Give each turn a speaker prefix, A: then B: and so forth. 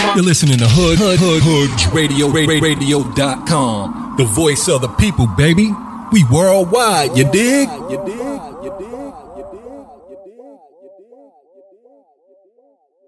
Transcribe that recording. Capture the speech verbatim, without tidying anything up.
A: You're listening to Hood Hood Hood Hood Radio Radio dot com. The voice of the people, baby. We worldwide, you dig? You dig?